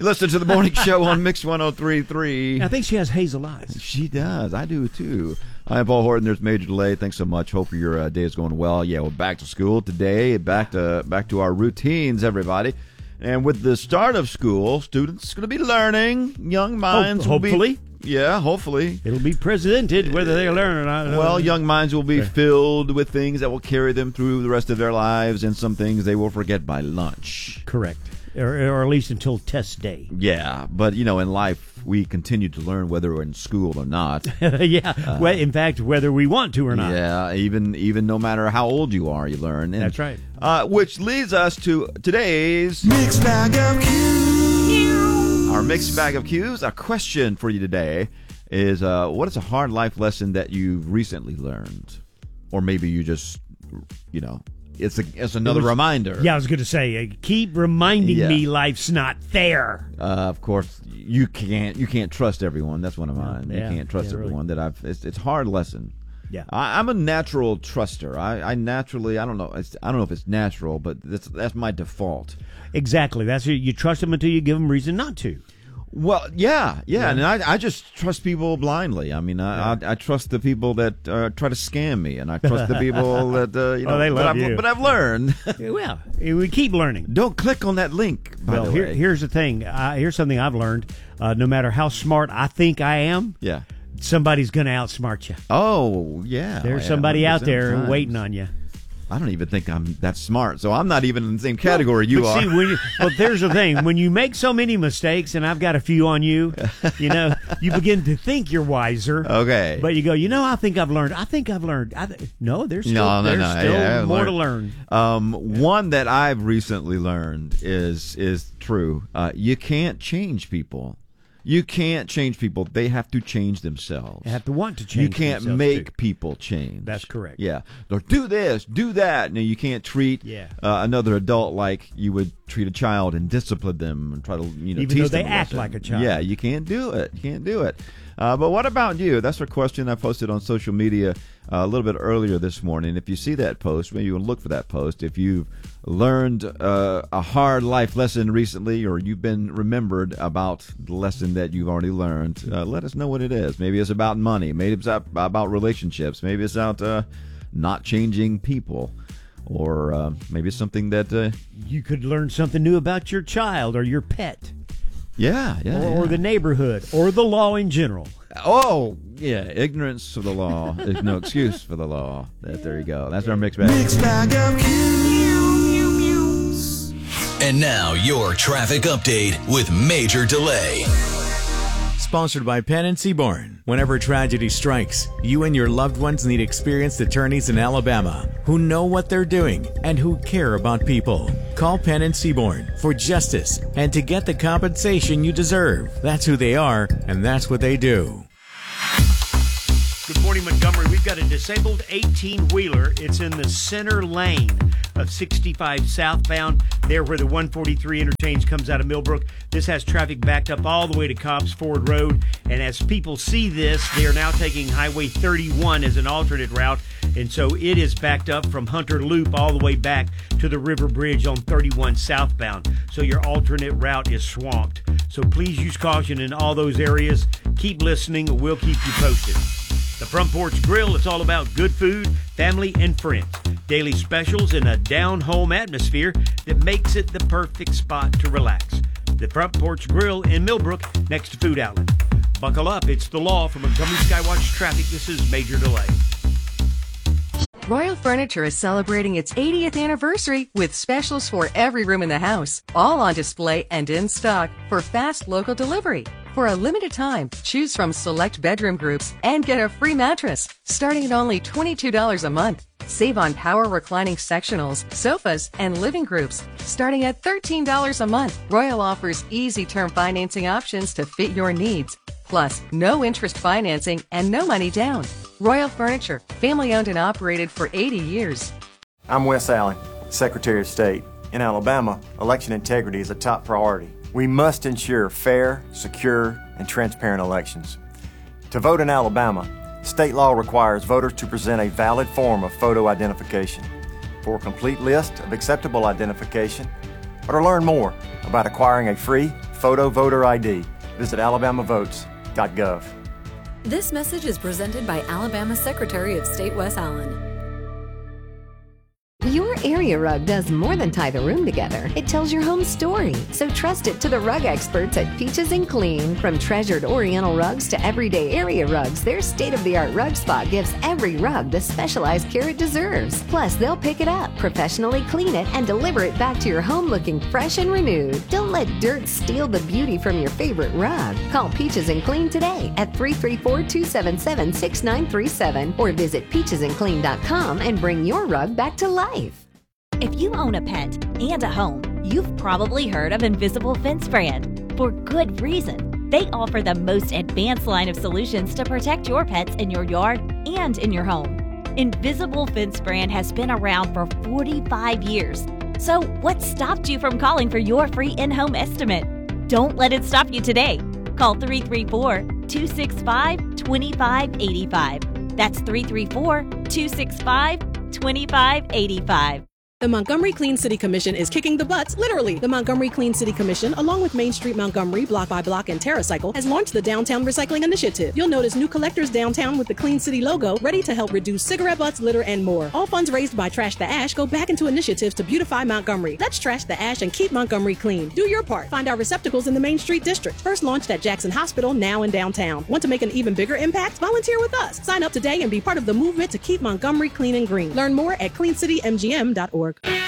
Listen to the morning show on Mix 103.3. I think she has hazel eyes. She does. I do, too. I'm Paul Horton. There's Major Delay. Thanks so much. Hope your day is going well. Yeah, we're back to school today. Back to our routines, everybody. And with the start of school, students are going to be learning. Young minds will be... Hopefully. Yeah, hopefully. It'll be presented whether they learn or not. Well, young minds will be filled with things that will carry them through the rest of their lives, and some things they will forget by lunch. Correct. Or at least until test day. Yeah, but, in life, we continue to learn whether we're in school or not. Yeah, well, in fact, whether we want to or not. Yeah, even no matter how old you are, you learn. And, that's right. Which leads us to today's... Mixed Bag of Cues. Our Mixed Bag of Cues. Our question for you today is, what is a hard life lesson that you've recently learned? Or maybe you just, it's another reminder. Yeah, I was going to say, keep reminding me life's not fair. Of course, you can't trust everyone. That's one of mine. Yeah, you can't trust everyone. Really. It's a hard lesson. Yeah, I'm a natural truster. I naturally, I don't know if it's natural, but that's my default. Exactly. That's you trust them until you give them reason not to. Well, yeah, and I just trust people blindly. I mean, I trust the people that try to scam me, and I trust the people that they love you. But I've learned. Well, we keep learning. Don't click on that link. By the way. Here's the thing. Here's something I've learned. No matter how smart I think I am, somebody's going to outsmart you. Oh, yeah. There's somebody out there times. Waiting on you. I don't even think I'm that smart, so I'm not even in the same category you are. See, there's the thing. When you make so many mistakes, and I've got a few on you, you begin to think you're wiser. Okay. But you go, I think I've learned. No, there's still more to learn. One that I've recently learned is true. You can't change people. You can't change people. They have to change themselves. They have to want to change. You can't make people change. That's correct. Yeah. Or do this, do that. No, you can't treat another adult like you would treat a child and discipline them and try to even teach though they them act like a child. Yeah, you can't do it. You can't do it. But what about you? That's a question I posted on social media a little bit earlier this morning. If you see that post, maybe you will look for that post. If you've learned a hard life lesson recently, or you've been remembered about the lesson that you've already learned, let us know what it is. Maybe it's about money. Maybe it's about relationships. Maybe it's about not changing people. Or maybe it's something that... you could learn something new about your child or your pet. Yeah. Or the neighborhood, or the law in general. Oh, yeah, ignorance of the law is no excuse for the law. There you go. That's our Mixed Bag. Mixed Bag of Cues. And now your traffic update with Major Delay. Sponsored by Penn and Seaborn. Whenever tragedy strikes, you and your loved ones need experienced attorneys in Alabama who know what they're doing and who care about people. Call Penn and Seaborn for justice and to get the compensation you deserve. That's who they are, and that's what they do. Good morning, Montgomery. We've got a disabled 18-wheeler. It's in the center lane of 65 southbound, there where the 143 interchange comes out of Millbrook. This has traffic backed up all the way to Cobbs Ford Road. And as people see this, they are now taking Highway 31 as an alternate route. And so it is backed up from Hunter Loop all the way back to the River Bridge on 31 southbound. So your alternate route is swamped. So please use caution in all those areas. Keep listening. We'll keep you posted. The Front Porch Grill, it's all about good food, family, and friends. Daily specials in a down-home atmosphere that makes it the perfect spot to relax. The Front Porch Grill in Millbrook, next to Food Outlet. Buckle up, it's the law. From Montgomery Skywatch Traffic, this is Major Delay. Royal Furniture is celebrating its 80th anniversary with specials for every room in the house, all on display and in stock for fast local delivery. For a limited time, choose from select bedroom groups and get a free mattress, starting at only $22 a month. Save on power reclining sectionals, sofas, and living groups, starting at $13 a month. Royal offers easy term financing options to fit your needs. Plus, no interest financing and no money down. Royal Furniture, family owned and operated for 80 years. I'm Wes Allen, Secretary of State. In Alabama, election integrity is a top priority. We must ensure fair, secure, and transparent elections. To vote in Alabama, state law requires voters to present a valid form of photo identification. For a complete list of acceptable identification, or to learn more about acquiring a free Photo Voter ID. Visit alabamavotes.gov. This message is presented by Alabama Secretary of State Wes Allen. Your area rug does more than tie the room together. It tells your home story. So trust it to the rug experts at Peaches and Clean. From treasured Oriental rugs to everyday area rugs, their state-of-the-art rug spot gives every rug the specialized care it deserves. Plus, they'll pick it up, professionally clean it, and deliver it back to your home looking fresh and renewed. Don't let dirt steal the beauty from your favorite rug. Call Peaches and Clean today at 334-277-6937 or visit peachesandclean.com and bring your rug back to life. If you own a pet and a home, you've probably heard of Invisible Fence Brand. For good reason. They offer the most advanced line of solutions to protect your pets in your yard and in your home. Invisible Fence Brand has been around for 45 years. So what stopped you from calling for your free in-home estimate? Don't let it stop you today. Call 334-265-2585. That's 334-265-2585. The Montgomery Clean City Commission is kicking the butts, literally. The Montgomery Clean City Commission, along with Main Street Montgomery, Block by Block, and TerraCycle, has launched the Downtown Recycling Initiative. You'll notice new collectors downtown with the Clean City logo, ready to help reduce cigarette butts, litter, and more. All funds raised by Trash the Ash go back into initiatives to beautify Montgomery. Let's trash the ash and keep Montgomery clean. Do your part. Find our receptacles in the Main Street District. First launched at Jackson Hospital, now in downtown. Want to make an even bigger impact? Volunteer with us. Sign up today and be part of the movement to keep Montgomery clean and green. Learn more at cleancitymgm.org.